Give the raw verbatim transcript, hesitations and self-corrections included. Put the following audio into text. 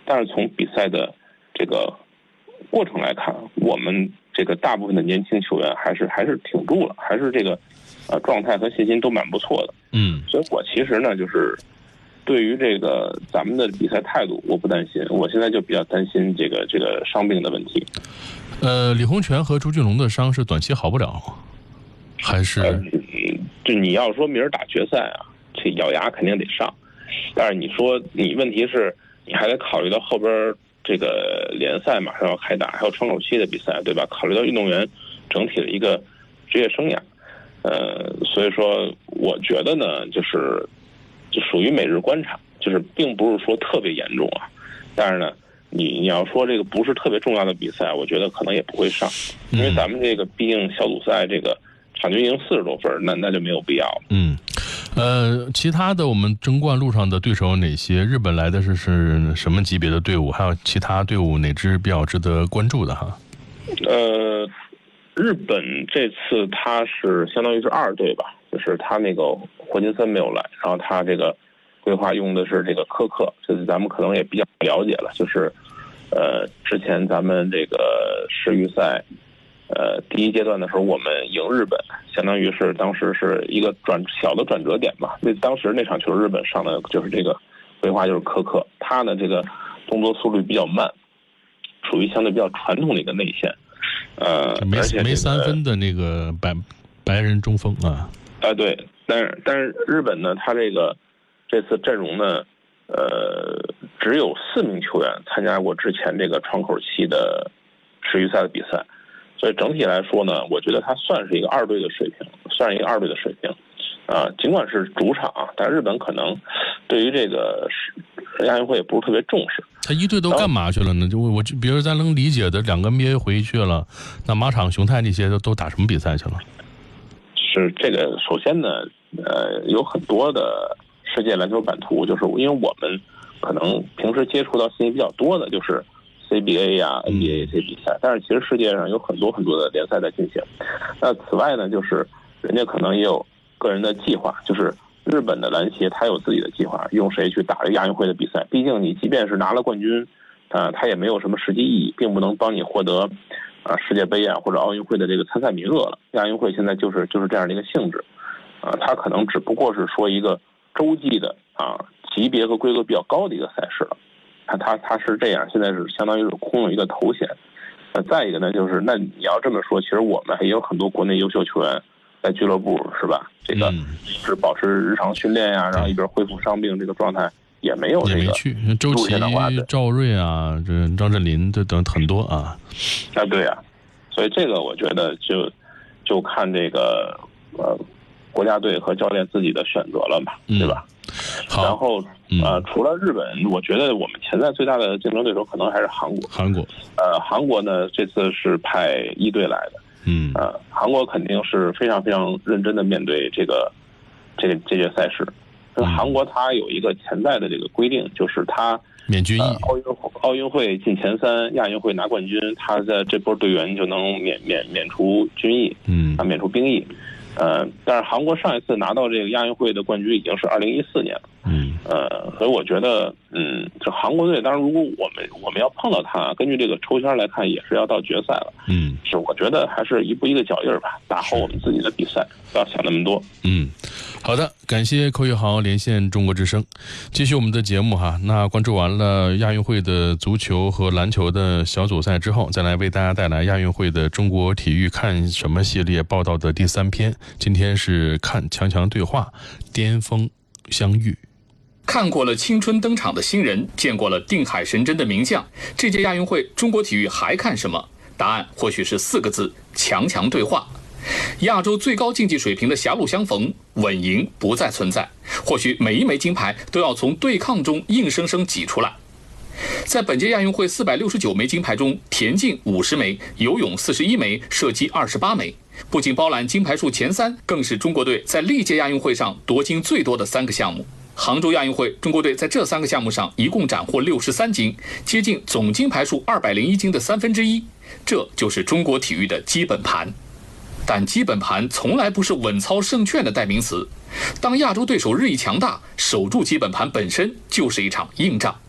但是从比赛的这个过程来看，我们这个大部分的年轻球员还是还是挺住了，还是这个呃状态和信心都蛮不错的。 嗯， 所以我其实呢，就是对于这个咱们的比赛态度，我不担心。我现在就比较担心这个这个伤病的问题。 呃，李洪权和朱俊龙的伤是短期好不了，还是？ 呃、就你要说明儿打决赛啊，这咬牙肯定得上。但是你说你问题是，你还得考虑到后边这个联赛马上要开打，还有窗口期的比赛，对吧？考虑到运动员整体的一个职业生涯，呃，所以说我觉得呢，就是就属于每日观察，就是并不是说特别严重啊。但是呢，你你要说这个不是特别重要的比赛，我觉得可能也不会上，因为咱们这个毕竟小组赛这个场均赢四十多分，那那就没有必要了。 嗯。呃，其他的我们争冠路上的对手有哪些？日本来的是是什么级别的队伍？还有其他队伍哪支比较值得关注的哈？ 呃，日本这次他是相当于是二队吧，就是他那个霍金森没有来，然后他这个规划用的是这个科克，就是咱们可能也比较了解了，就是呃之前咱们这个世预赛。呃，第一阶段的时候，我们赢日本，相当于是当时是一个转小的转折点吧。那当时那场球，日本上的就是这个规划就是科克，他呢这个动作速率比较慢，属于相对比较传统的一个内线。呃， 没而且、这个、 没三分的那个白白人中锋啊。 啊，对，但是但是日本呢，他这个这次阵容呢，呃，只有四名球员参加过之前这个窗口期的世预赛的比赛。所以整体来说呢，我觉得他算是一个二队的水平，算是一个二队的水平，啊、呃，尽管是主场，但日本可能对于这个亚运会也不是特别重视。 他一队都干嘛去了呢？就我就比如咱能理解的，两个 N B A 回去了，那马场、雄太那些都都打什么比赛去了？ 是这个，首先呢，呃，有很多的世界篮球版图，就是因为我们可能平时接触到信息比较多的，就是。C B A 呀、N B A 这些比赛，但是其实世界上有很多很多的联赛在进行。那此外呢，就是人家可能也有个人的计划，就是日本的篮协他有自己的计划，用谁去打这亚运会的比赛。毕竟你即便是拿了冠军，啊、呃，他也没有什么实际意义，并不能帮你获得啊、呃、世界杯啊或者奥运会的这个参赛名额了。亚运会现在就是就是这样的一个性质，啊、呃，它可能只不过是说一个洲际的啊级别和规格比较高的一个赛事了。他他他是这样，现在是相当于是空了一个头衔。呃，再一个呢，就是那你要这么说，其实我们也有很多国内优秀球员在俱乐部，是吧？这个是保持日常训练呀、啊，然后一边恢复伤病这个状态，也没有这个。 也没去，周琦、赵睿啊，这张镇麟这等很多啊。 啊，对呀、啊，所以这个我觉得就就看这个呃国家队和教练自己的选择了嘛，对吧？ 嗯好， 然后呃，除了日本，我觉得我们潜在最大的竞争对手可能还是韩国。 韩国， 呃，韩国呢这次是派一队来的， 嗯， 呃，韩国肯定是非常非常认真的面对这个这个这届赛事。那、嗯、韩国它有一个潜在的这个规定，就是它免军役， 呃、奥运奥运会进前三，亚运会拿冠军，他的这波队员就能免免免除军役， 嗯， 啊，免除兵役。呃，但是韩国上一次拿到这个亚运会的冠军已经是二零一四年了， 嗯， 呃，所以我觉得，嗯，这韩国队，当然如果我们我们要碰到他，根据这个抽签来看，也是要到决赛了， 嗯， 是我觉得还是一步一个脚印吧，打好我们自己的比赛，不要想那么多。 嗯，好的，感谢寇玉豪连线中国之声，继续我们的节目哈。那关注完了亚运会的足球和篮球的小组赛之后，再来为大家带来亚运会的中国体育看什么系列报道的第三篇。今天是看强强对话，巅峰相遇。 看过了青春登场的新人，见过了定海神针的名将，这届亚运会中国体育还看什么？答案或许是四个字：强强对话。亚洲最高竞技水平的狭路相逢，稳赢不再存在，或许每一枚金牌都要从对抗中硬生生挤出来。在本届亚运会四百六十九枚金牌中，田径五十枚，游泳四十一枚，射击二十八枚，不仅包揽金牌数前三，更是中国队在历届亚运会上夺金最多的三个项目。杭州亚运会，中国队在这三个项目上一共斩获六十三金，接近总金牌数二百零一金的三分之一，这就是中国体育的基本盘。但基本盘从来不是稳操胜券的代名词，当亚洲对手日益强大，守住基本盘本身就是一场硬仗。